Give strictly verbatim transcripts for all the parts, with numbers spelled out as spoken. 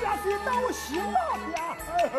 家谁当我行了呀？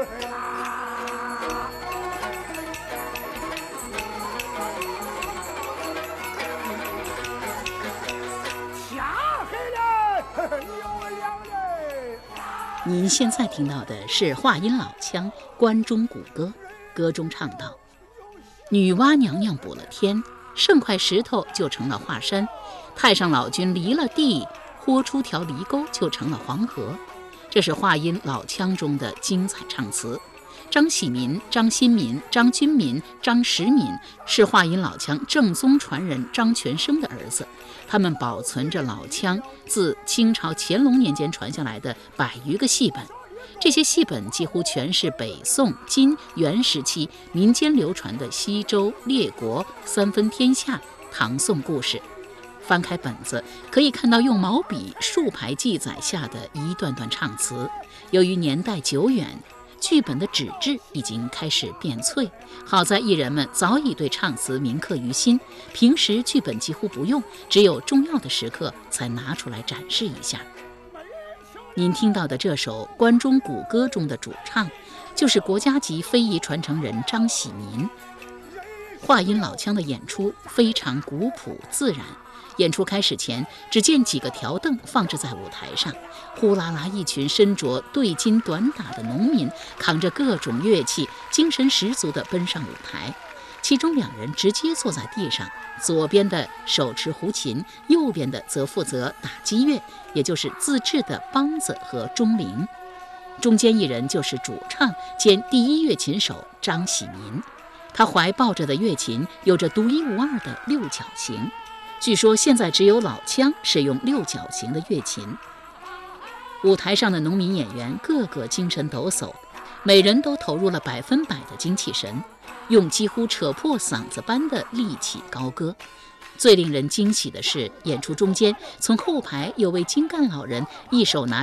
天黑了，有亮嘞！ 您现在听到的是话音老腔关中古歌，歌中唱道：女娲娘娘补了天，剩块石头就成了华山，太上老君离了地，豁出条犁沟就成了黄河。这是话音老腔中的精彩唱词。张喜民、张新民、张君民、张时民是话音老腔正宗传人张全生的儿子，他们保存着老腔自清朝乾隆年间传下来的百余个戏本，这些戏本几乎全是北宋、金、元时期民间流传的西周、列国、三分天下、唐宋故事。翻开本子，可以看到用毛笔竖排记载下的一段段唱词。由于年代久远，剧本的纸质已经开始变脆，好在艺人们早已对唱词铭刻于心，平时剧本几乎不用，只有重要的时刻才拿出来展示一下。您听到的这首关中古歌中的主唱，就是国家级非遗传承人张喜民。话音老腔的演出非常古朴自然，演出开始前，只见几个条凳放置在舞台上，呼啦啦一群身着对襟短打的农民扛着各种乐器，精神十足地奔上舞台。其中两人直接坐在地上，左边的手持胡琴，右边的则负责打击乐，也就是自制的梆子和钟铃。中间一人就是主唱兼第一乐琴手张喜民，他怀抱着的乐琴有着独一无二的六角形，据说现在只有老腔使用六角形的乐琴。舞台上的农民演员个个精神抖擞，每人都投入了百分百的精气神，用几乎扯破嗓子般的力气高歌。最令人惊喜的是，演出中间从后排有位精干老人一手拿